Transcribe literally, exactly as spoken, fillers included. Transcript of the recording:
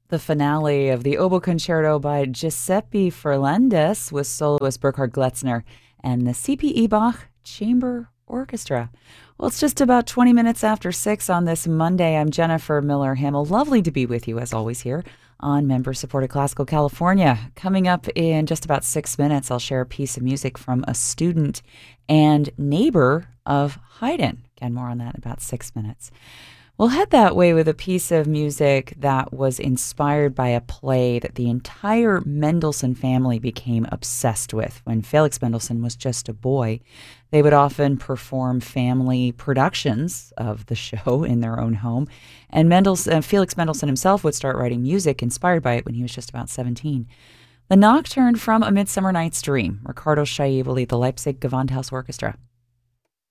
The finale of the Oboe Concerto by Giuseppe Fernandez with soloist Burkhard Gletzner and the C P Ebach Chamber Orchestra. Well, it's just about twenty minutes after six on this Monday. I'm Jennifer Miller Hamill. Lovely to be with you, as always, here on Member-Supported Classical California. Coming up in just about six minutes, I'll share a piece of music from a student and neighbor of Haydn. Again, more on that in about six minutes. We'll head that way with a piece of music that was inspired by a play that the entire Mendelssohn family became obsessed with. When Felix Mendelssohn was just a boy, they would often perform family productions of the show in their own home. And Mendelssohn, uh, Felix Mendelssohn himself would start writing music inspired by it when he was just about seventeen. The Nocturne from A Midsummer Night's Dream. Ricardo Chailly will lead the Leipzig Gewandhaus Orchestra.